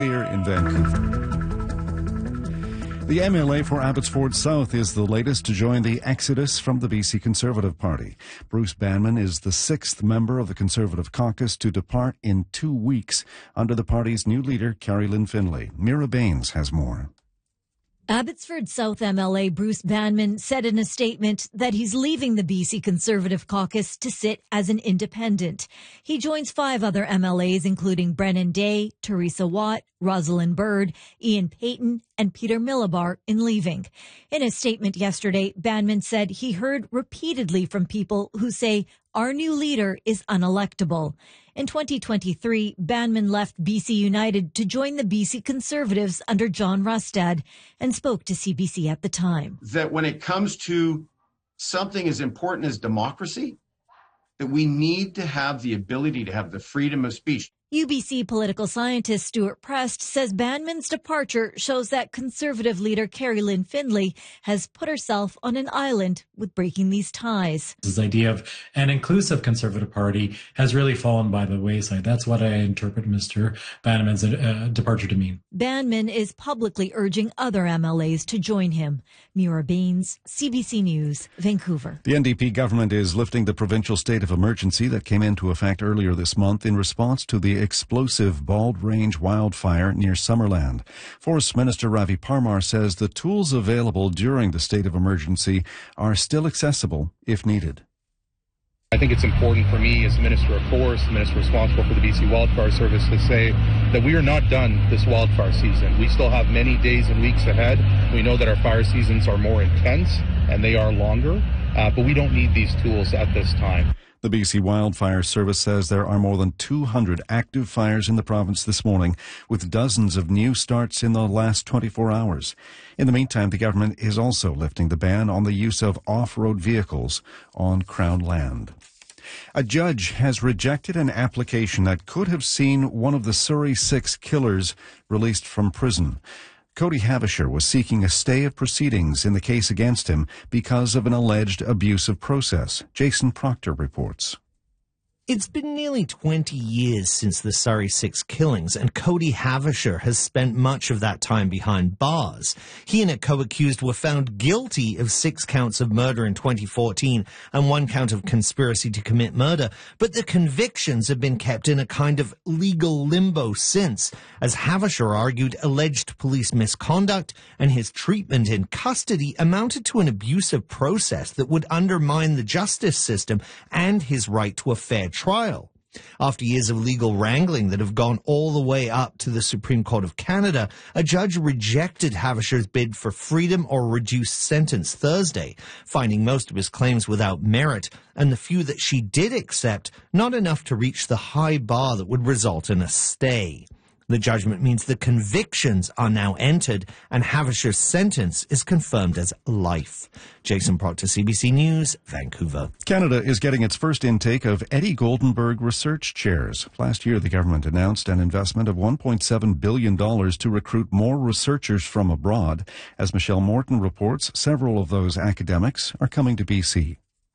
Here in Vancouver. The MLA for Abbotsford South is the latest to join the exodus from the BC Conservative Party. Bruce Banman is the sixth member of the Conservative caucus to depart in 2 weeks under the party's new leader, Kerry-Lynne Findlay. Mira Baines has more. Abbotsford South MLA Bruce Banman said in a statement that he's leaving the BC Conservative caucus to sit as an independent. He joins 5 other MLAs, including Brennan Day, Teresa Watt, Rosalind Bird, Ian Payton, and Peter Millibar in leaving. In a statement yesterday, Banman said he heard repeatedly from people who say our new leader is unelectable. In 2023, Banman left BC United to join the BC Conservatives under John Rustad and spoke to CBC at the time. That when it comes to something as important as democracy, that we need to have the ability to have the freedom of speech. UBC political scientist Stuart Prest says Banman's departure shows that Conservative leader Kerry-Lynne Findlay has put herself on an island with breaking these ties. This idea of an inclusive Conservative Party has really fallen by the wayside. That's what I interpret Mr. Banman's departure to mean. Banman is publicly urging other MLAs to join him. Mira Baines, CBC News, Vancouver. The NDP government is lifting the provincial state of emergency that came into effect earlier this month in response to the explosive Bald Range wildfire near Summerland. Forest Minister Ravi Parmar says the tools available during the state of emergency are still accessible if needed. I think it's important for me as Minister of Forest, the Minister responsible for the BC Wildfire Service, to say that we are not done this wildfire season. We still have many days and weeks ahead. We know that our fire seasons are more intense and they are longer, but we don't need these tools at this time. The BC Wildfire Service says there are more than 200 active fires in the province this morning, with dozens of new starts in the last 24 hours. In the meantime, the government is also lifting the ban on the use of off-road vehicles on Crown land. A judge has rejected an application that could have seen one of the Surrey 6 killers released from prison. Cody Havishar was seeking a stay of proceedings in the case against him because of an alleged abuse of process. Jason Proctor reports. It's been nearly 20 years since the Surrey 6 killings, and Cody Havishar has spent much of that time behind bars. He and a co-accused were found guilty of 6 counts of murder in 2014 and 1 count of conspiracy to commit murder, but the convictions have been kept in a kind of legal limbo since, as Havishar argued alleged police misconduct and his treatment in custody amounted to an abusive process that would undermine the justice system and his right to a fair trial. After years of legal wrangling that have gone all the way up to the Supreme Court of Canada, a judge rejected Havishar's bid for freedom or reduced sentence Thursday, finding most of his claims without merit, and the few that she did accept not enough to reach the high bar that would result in a stay. The judgment means the convictions are now entered and Havishar's sentence is confirmed as life. Jason Proctor, CBC News, Vancouver. Canada is getting its first intake of Eddie Goldenberg research chairs. Last year, the government announced an investment of $1.7 billion to recruit more researchers from abroad. As Michelle Morton reports, several of those academics are coming to BC.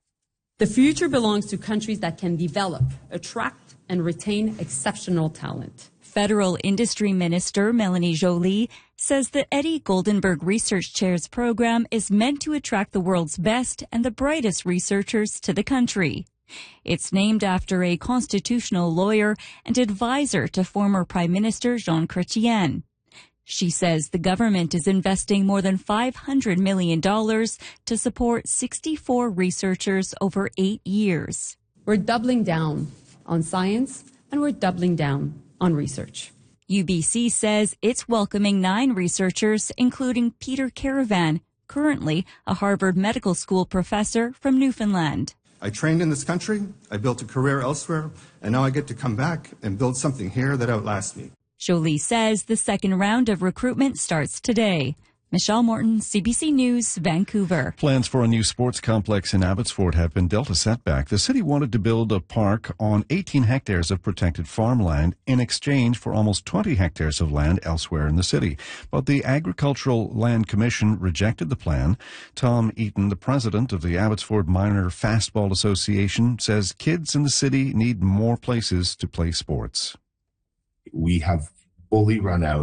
The future belongs to countries that can develop, attract, and retain exceptional talent. Federal Industry Minister Melanie Joly says the Eddie Goldenberg Research Chairs program is meant to attract the world's best and the brightest researchers to the country. It's named after a constitutional lawyer and advisor to former Prime Minister Jean Chrétien. She says the government is investing more than $500 million to support 64 researchers over 8 years. We're doubling down on science and we're doubling down on research. UBC says it's welcoming 9 researchers, including Peter Caravan, currently a Harvard Medical School professor from Newfoundland. I trained in this country, I built a career elsewhere, and now I get to come back and build something here that outlasts me. Joly says the second round of recruitment starts today. Michelle Morton, CBC News, Vancouver. Plans for a new sports complex in Abbotsford have been dealt a setback. The city wanted to build a park on 18 hectares of protected farmland in exchange for almost 20 hectares of land elsewhere in the city. But the Agricultural Land Commission rejected the plan. Tom Eaton, the president of the Abbotsford Minor Fastball Association, says kids in the city need more places to play sports. We have fully run out